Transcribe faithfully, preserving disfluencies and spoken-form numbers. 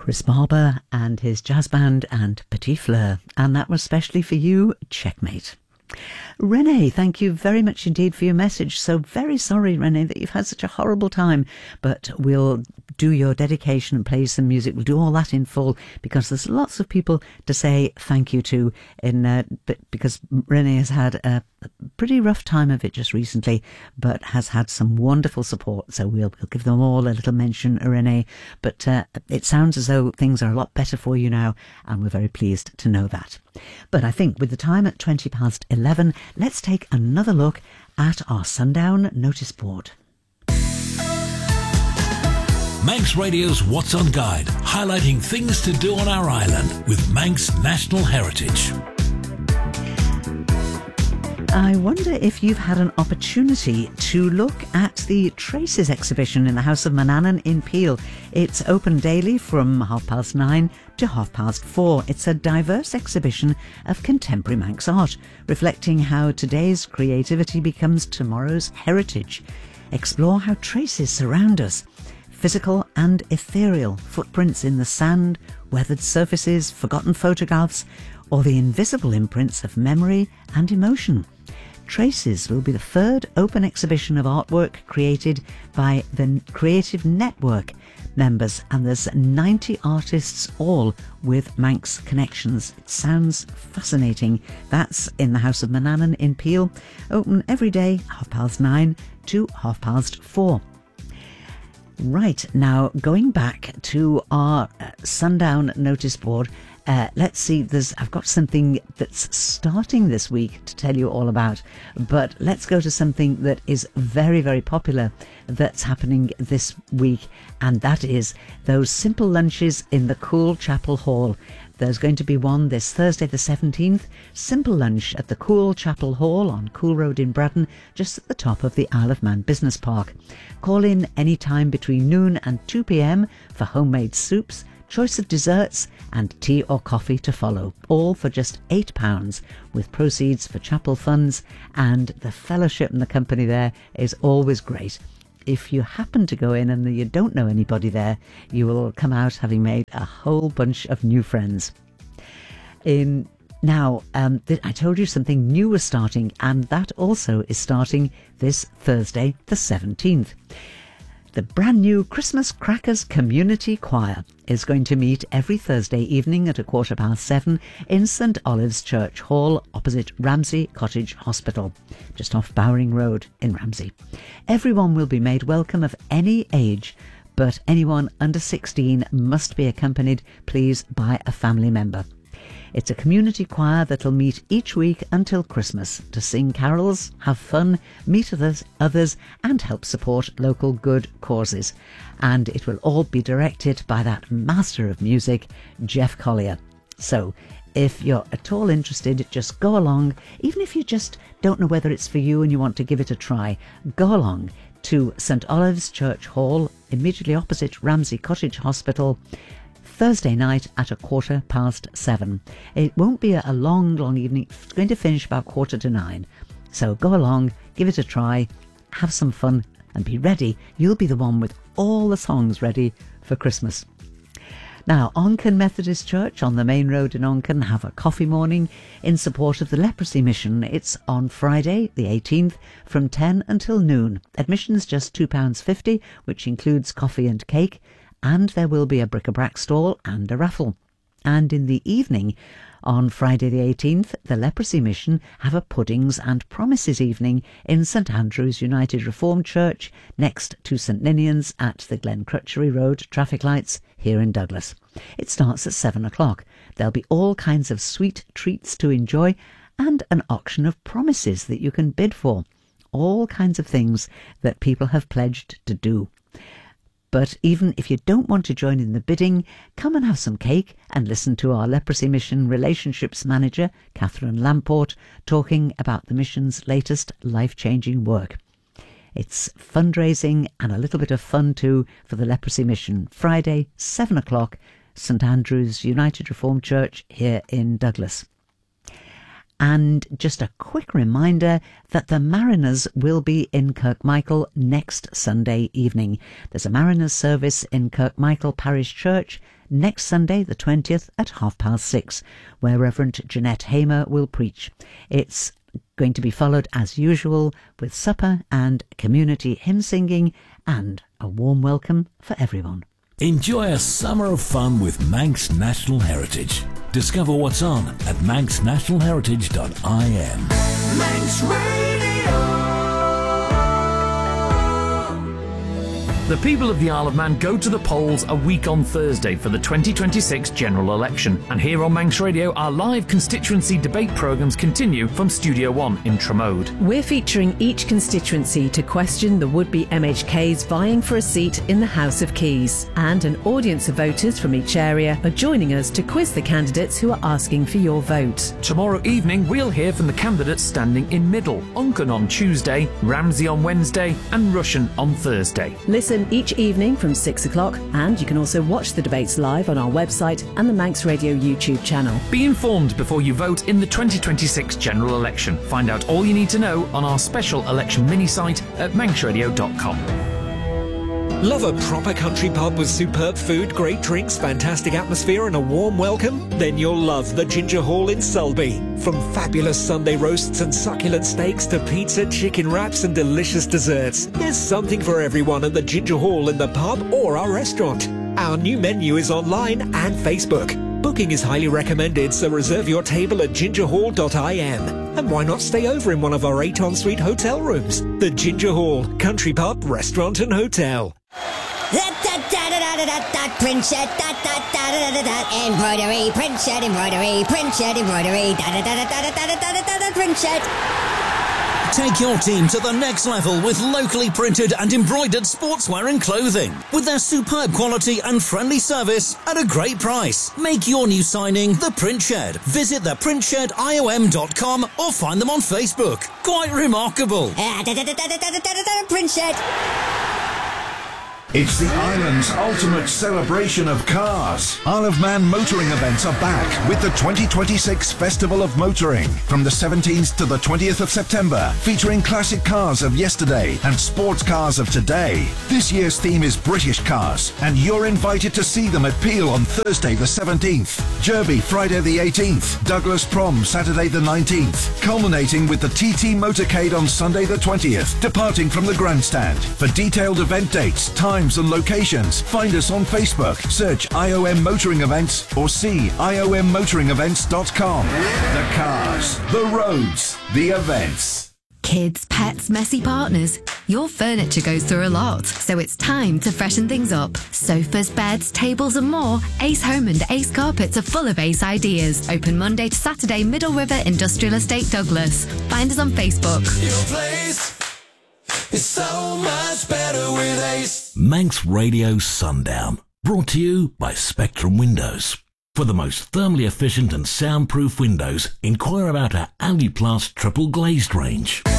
Chris Barber and his jazz band and Petit Fleur, and that was specially for you, Checkmate. Renee, thank you very much indeed for your message. So very sorry, Renee, that you've had such a horrible time, but we'll do your dedication and play some music. We'll do all that in full because there's lots of people to say thank you to, in uh, because Renee has had a pretty rough time of it just recently, but has had some wonderful support. So we'll, we'll give them all a little mention, Renee. But uh, it sounds as though things are a lot better for you now, and we're very pleased to know that. But I think with the time at twenty past eleven, let's take another look at our sundown notice board. Manx Radio's What's On Guide, highlighting things to do on our island with Manx National Heritage. I wonder if you've had an opportunity to look at the Traces exhibition in the House of Manannan in Peel. It's open daily from half past nine to half past four. It's a diverse exhibition of contemporary Manx art, reflecting how today's creativity becomes tomorrow's heritage. Explore how traces surround us. Physical and ethereal footprints in the sand, weathered surfaces, forgotten photographs, or the invisible imprints of memory and emotion. Traces will be the third open exhibition of artwork created by the Creative Network members, and there's ninety artists, all with Manx connections. It sounds fascinating. That's in the House of Manannan in Peel, open every day, half past nine to half past four. Right, now going back to our uh, sundown notice board, uh, let's see, there's I've got something that's starting this week to tell you all about, but let's go to something that is very, very popular that's happening this week, and that is those simple lunches in the Cool Chapel Hall. There's going to be one this Thursday the seventeenth, simple lunch at the Cool Chapel Hall on Cool Road in Braddon, just at the top of the Isle of Man Business Park. Call in any time between noon and two p.m. for homemade soups, choice of desserts and tea or coffee to follow, all for just eight pounds, with proceeds for chapel funds, and the fellowship and the company there is always great. If you happen to go in and you don't know anybody there, you will come out having made a whole bunch of new friends. In Now, um, th- I told you something new was starting, and that also is starting this Thursday, the seventeenth. The brand new Christmas Crackers Community Choir is going to meet every Thursday evening at a quarter past seven in St Olave's Church Hall, opposite Ramsey Cottage Hospital, just off Bowring Road in Ramsey. Everyone will be made welcome of any age, but anyone under sixteen must be accompanied, please, by a family member. It's a community choir that'll meet each week until Christmas to sing carols, have fun, meet others, others and help support local good causes. And it will all be directed by that master of music, Jeff Collier. So if you're at all interested, just go along. Even if you just don't know whether it's for you and you want to give it a try, go along to St Olave's Church Hall, immediately opposite Ramsey Cottage Hospital, Thursday night at a quarter past seven. It won't be a long, long evening. It's going to finish about quarter to nine. So go along, give it a try, have some fun, and be ready. You'll be the one with all the songs ready for Christmas. Now, Onken Methodist Church on the main road in Onken have a coffee morning in support of the leprosy mission. It's on Friday, the eighteenth, from ten until noon. Admission's just two pounds fifty, which includes coffee and cake. And there will be a bric-a-brac stall and a raffle. And in the evening, on Friday the eighteenth, the Leprosy Mission have a Puddings and Promises evening in St Andrew's United Reformed Church, next to St Ninian's at the Glencrutchery Road traffic lights here in Douglas. It starts at seven o'clock. There'll be all kinds of sweet treats to enjoy and an auction of promises that you can bid for. All kinds of things that people have pledged to do. But even if you don't want to join in the bidding, come and have some cake and listen to our Leprosy Mission Relationships Manager, Catherine Lamport, talking about the mission's latest life-changing work. It's fundraising and a little bit of fun too for the Leprosy Mission. Friday, seven o'clock, St Andrew's United Reformed Church here in Douglas. And just a quick reminder that the Mariners will be in Kirkmichael next Sunday evening. There's a Mariners service in Kirkmichael Parish Church next Sunday the twentieth at half past six, where Reverend Jeanette Hamer will preach. It's going to be followed as usual with supper and community hymn singing and a warm welcome for everyone. Enjoy a summer of fun with Manx National Heritage. Discover what's on at manx national heritage dot I N. Manx Radio. The people of the Isle of Man go to the polls a week on Thursday for the twenty twenty-six general election. And here on Manx Radio, our live constituency debate programmes continue from Studio One in Tramode. We're featuring each constituency to question the would-be M H Ks vying for a seat in the House of Keys. And an audience of voters from each area are joining us to quiz the candidates who are asking for your vote. Tomorrow evening, we'll hear from the candidates standing in middle. Uncan on Tuesday, Ramsey on Wednesday and Rushen on Thursday. Listen each evening from six o'clock, and you can also watch the debates live on our website and the Manx Radio YouTube channel. Be informed before you vote in the twenty twenty-six general election. Find out all you need to know on our special election mini-site at manx radio dot com. Love a proper country pub with superb food, great drinks, fantastic atmosphere and a warm welcome? Then you'll love the Ginger Hall in Sulby. From fabulous Sunday roasts and succulent steaks to pizza, chicken wraps and delicious desserts, there's something for everyone at the Ginger Hall in the pub or our restaurant. Our new menu is online and Facebook. Booking is highly recommended, so reserve your table at ginger hall dot I N. And why not stay over in one of our eight ensuite hotel rooms? The Ginger Hall, country pub, restaurant and hotel. Print shirt, da da da da da da embroidery, print shirt, embroidery, print shirt, embroidery, da da da da da da da da da print shirt. Take your team to the next level with locally printed and embroidered sportswear and clothing. With their superb quality and friendly service at a great price. Make your new signing The Print Shed. Visit the print shed I O M dot com or find them on Facebook. Quite remarkable. Uh, da, da, da, da, da, da, da, da, print shed. It's the island's ultimate celebration of cars. Isle of Man motoring events are back with the twenty twenty-six Festival of Motoring from the seventeenth to the twentieth of September, featuring classic cars of yesterday and sports cars of today. This year's theme is British cars, and you're invited to see them at Peel on Thursday the seventeenth, Derby Friday the eighteenth, Douglas Prom Saturday the nineteenth, culminating with the T T Motorcade on Sunday the twentieth, departing from the grandstand. For detailed event dates, times and locations, find us on Facebook, search I O M Motoring Events or see I O M motoring events dot com. The cars, the roads, the events. Kids, pets, messy partners. Your furniture goes through a lot, so it's time to freshen things up. Sofas, beds, tables and more. Ace Home and Ace Carpets are full of Ace ideas. Open Monday to Saturday, Middle River Industrial Estate, Douglas. Find us on Facebook. Your place is so much better with Ace. Manx Radio Sundown. Brought to you by Spectrum Windows. For the most thermally efficient and soundproof windows, inquire about our Aluplast triple glazed range.